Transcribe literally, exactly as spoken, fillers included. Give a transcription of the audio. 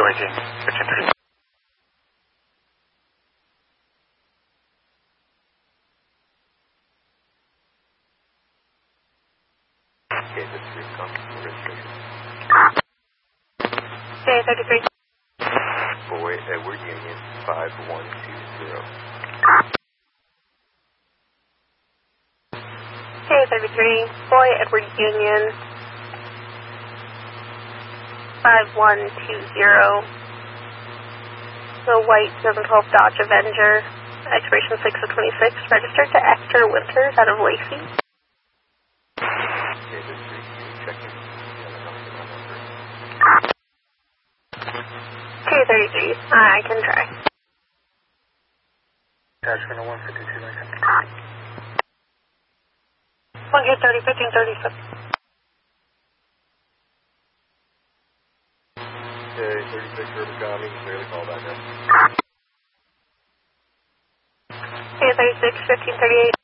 eighteen, fifteen thirty. Okay, this is registration. K thirty-three. Boy, Edward Union, five one two zero. K thirty-three, Boy, Edward Union, five one two zero. The white twenty twelve Dodge Avenger, expiration six of twenty-six, registered to Esther Winters out of Lacey. Okay, this is checking. K thirty-three, I can try. Attachment one fifty-two Lincoln. one K thirty, fifteen thirty-six. Okay, thirty-six Urban County, clear the call back up. K thirty-six, fifteen thirty-eight.